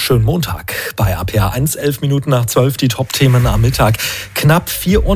schönen Montag. Bei RPA1, 11 Minuten nach 12, die Top-Themen am Mittag. Knapp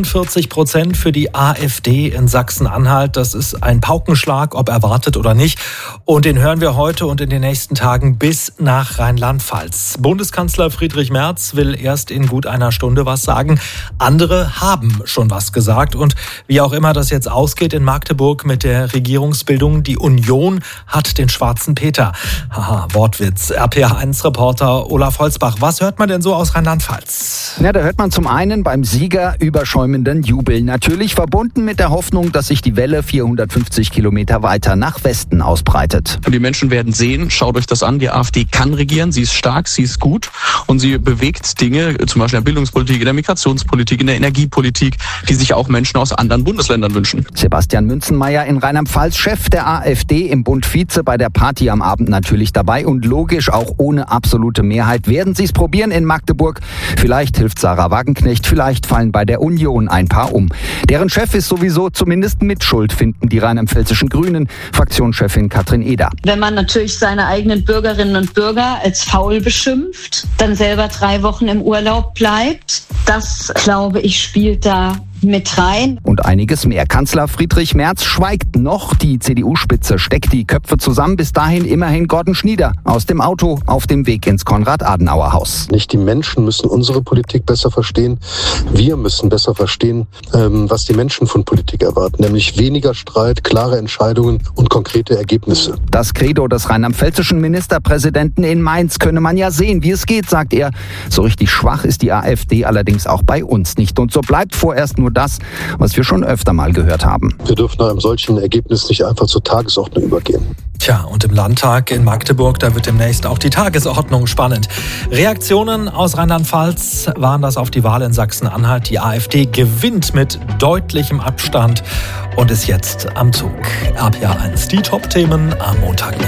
44% für die AfD in Sachsen-Anhalt. Das ist ein Paukenschlag, ob erwartet oder nicht. Und den hören wir heute und in den nächsten Tagen bis nach Rheinland-Pfalz. Bundeskanzler Friedrich Merz will erst in gut einer Stunde was sagen. Andere haben schon was gesagt. Und wie auch immer das jetzt ausgeht in Magdeburg mit der Regierungsbildung, die Union hat den schwarzen Peter. Haha, Wortwitz. RPA1-Reporter Olaf Holzbach. Was hört man denn so aus Rheinland-Pfalz? Ja, da hört man zum einen beim Sieger überschäumenden Jubel. Natürlich verbunden mit der Hoffnung, dass sich die Welle 450 Kilometer weiter nach Westen ausbreitet. Und die Menschen werden sehen, schaut euch das an, die AfD kann regieren, sie ist stark, sie ist gut und sie bewegt Dinge, zum Beispiel in der Bildungspolitik, in der Migrationspolitik, in der Energiepolitik, die sich auch Menschen aus anderen Bundesländern wünschen. Sebastian Münzenmaier in Rheinland-Pfalz, Chef der AfD, im Bund Vize, bei der Party am Abend natürlich dabei und logisch auch ohne absolute Mehrheit werden sie es probieren in Magdeburg. Vielleicht hilft Sarah Wagenknecht, vielleicht fallen bei der Union ein paar um. Deren Chef ist sowieso zumindest Mitschuld, finden die rheinland-pfälzischen Grünen, Fraktionschefin Katrin Eder. Wenn man natürlich seine eigenen Bürgerinnen und Bürger als faul beschimpft, dann selber 3 Wochen im Urlaub bleibt, das, glaube ich, spielt da mit rein. Und einiges mehr. Kanzler Friedrich Merz schweigt noch. Die CDU-Spitze steckt die Köpfe zusammen. Bis dahin immerhin Gordon Schnieder aus dem Auto auf dem Weg ins Konrad-Adenauer-Haus. Nicht die Menschen müssen unsere Politik besser verstehen. Wir müssen besser verstehen, was die Menschen von Politik erwarten. Nämlich weniger Streit, klare Entscheidungen und konkrete Ergebnisse. Das Credo des rheinland-pfälzischen Ministerpräsidenten in Mainz könne man ja sehen, wie es geht, sagt er. So richtig schwach ist die AfD allerdings auch bei uns nicht. Und so bleibt vorerst nur das, was wir schon öfter mal gehört haben. Wir dürfen nach einem solchen Ergebnis nicht einfach zur Tagesordnung übergehen. Tja, und im Landtag in Magdeburg, da wird demnächst auch die Tagesordnung spannend. Reaktionen aus Rheinland-Pfalz waren das auf die Wahl in Sachsen-Anhalt. Die AfD gewinnt mit deutlichem Abstand und ist jetzt am Zug. RPA1, die Top-Themen am Montagmittag.